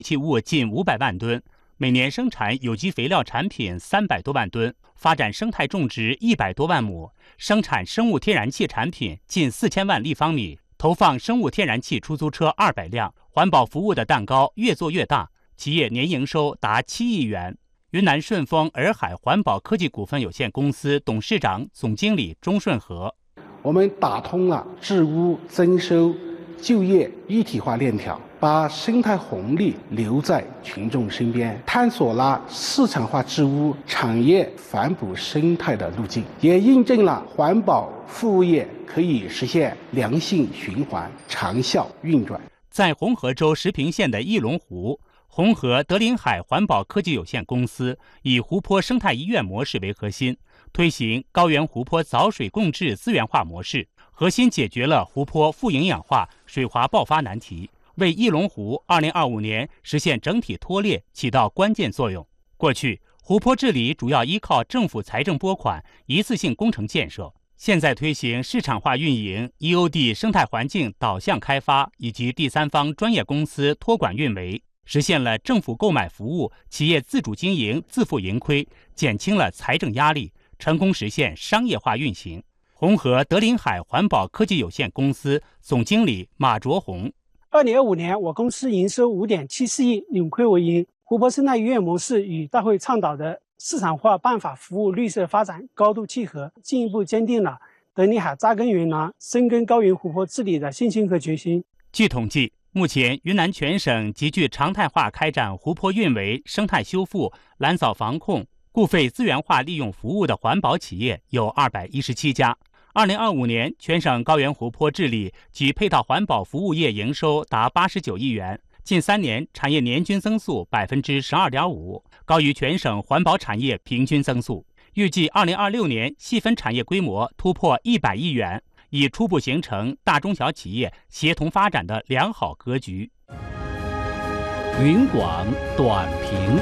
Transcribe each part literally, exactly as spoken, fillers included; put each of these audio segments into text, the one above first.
气物近五百万吨，每年生产有机肥料产品三百多万吨，发展生态种植一百多万亩，生产生物天然气产品近四千万立方米，投放生物天然气出租车二百辆，环保服务的蛋糕越做越大，企业年营收达七亿元。云南顺丰洱海环保科技股份有限公司董事长、总经理钟顺和。 我们打通了治污、增收、就业一体化链条，把生态红利留在群众身边，探索了市场化治污、产业反哺生态的路径，也印证了环保服务业可以实现良性循环、长效运转。 在红河州石屏县的翼龙湖，红河德林海环保科技有限公司以湖泊生态医院模式为核心，推行高原湖泊藻水共治资源化模式，核心解决了湖泊富营养化、水华爆发难题，为翼龙湖二零二五年实现整体脱裂起到关键作用。过去，湖泊治理主要依靠政府财政拨款、一次性工程建设，现在推行市场化运营、E O D 生态环境导向开发以及第三方专业公司托管运维，实现了政府购买服务、企业自主经营、自负盈亏，减轻了财政压力，成功实现商业化运行。红河德林海环保科技有限公司总经理马卓红： 二零二五年，我公司营收五点七四亿，扭亏为盈。湖泊生态医院模式与大会倡导的市场化办法服务绿色发展高度契合，进一步坚定了德林海扎根云南、深耕高原湖泊治理的信心和决心。 据统计，目前云南全省极具常态化开展湖泊运维、生态修复、蓝藻防控、固废资源化利用服务的环保企业有二百一十七家。二零二五年，全省高原湖泊治理及配套环保服务业营收达八十九亿元，近三年产业年均增速百分之十二点五，高于全省环保产业平均增速。预计二零二六年细分产业规模突破一百亿元，已初步形成大中小企业协同发展的良好格局。 云广短评。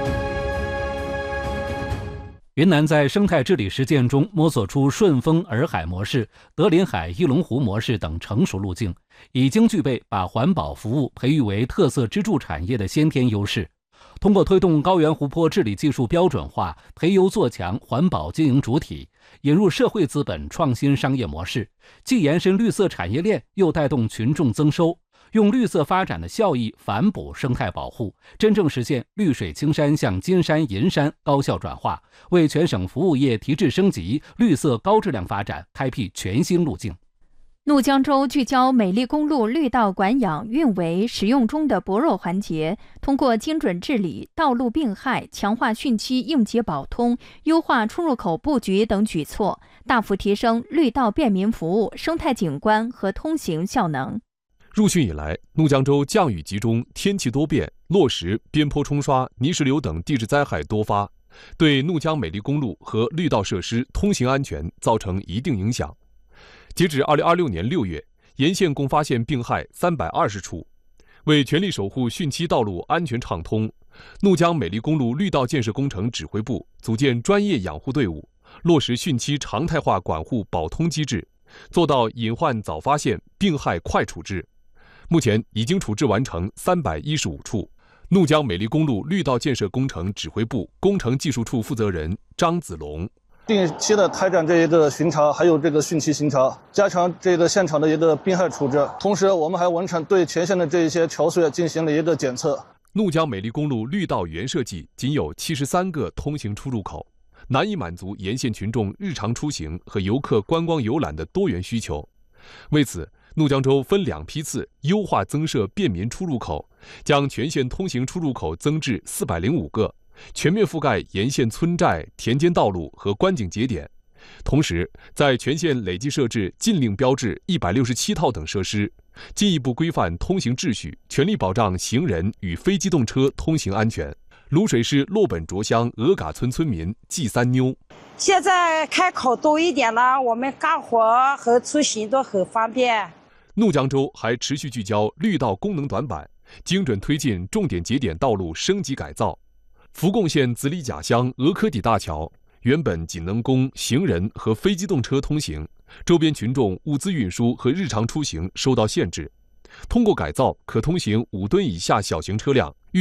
云南在生态治理实践中摸索出顺丰洱海模式、德林海翼龙湖模式等成熟路径，已经具备把环保服务培育为特色支柱产业的先天优势。通过推动高原湖泊治理技术标准化，培优做强环保经营主体，引入社会资本创新商业模式，既延伸绿色产业链，又带动群众增收，用绿色发展的效益反哺生态保护，真正实现绿水青山向金山银山高效转化，为全省服务业提质升级、绿色高质量发展开辟全新路径。 怒江州聚焦美丽公路绿道管养运维使用中的薄弱环节，通过精准治理道路病害、强化汛期应急保通、优化出入口布局等举措，大幅提升绿道便民服务、生态景观和通行效能。 入汛以来，怒江州降雨集中，天气多变，落石、边坡冲刷、泥石流等地质灾害多发，对怒江美丽公路和绿道设施通行安全造成一定影响。截至二零二六年六月，沿线共发现病害三百二十处。为全力守护汛期道路安全畅通，怒江美丽公路绿道建设工程指挥部组建专业养护队伍，落实汛期常态化管护保通机制，做到隐患早发现、病害快处置。目前已经处置完成三百一十五处。怒江美丽公路绿道建设工程指挥部工程技术处负责人张子龙。 定期的开展这一个巡查，还有这个汛期巡查，加强这个现场的一个病害处置。同时，我们还完成对全线的这一些桥隧进行了一个检测。 怒江美丽公路绿道原设计仅有七十三个通行出入口，难以满足沿线群众日常出行和游客观光游览的多元需求。为此，怒江州分两批次优化增设便民出入口，将全线通行出入口增至四百零五个。全面覆盖沿线村寨、田间道路和观景节点，同时在全线累计设置禁令标志一百六十七套等设施，进一步规范通行秩序，全力保障行人与非机动车通行安全。卤水市洛本卓乡鹅嘎村村民季三妞： 现在开口多一点了，我们干活和出行都很方便。 怒江州还持续聚焦绿道功能短板，精准推进重点节点道路升级改造。福贡县子里甲乡鹅科底大桥原本仅能供行人和非机动车通行，周边群众物资运输和日常出行受到限制。通过改造，可通行五吨以下小型车辆。